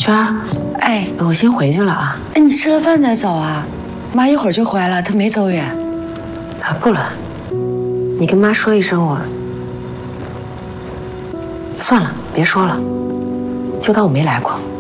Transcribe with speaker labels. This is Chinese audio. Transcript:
Speaker 1: 轩儿，
Speaker 2: 哎，
Speaker 1: 我先回去了啊。
Speaker 2: 哎，你吃了饭再走啊？妈一会儿就回来了，她没走远。
Speaker 1: 啊，不了，你跟妈说一声我。算了，别说了，就当我没来过。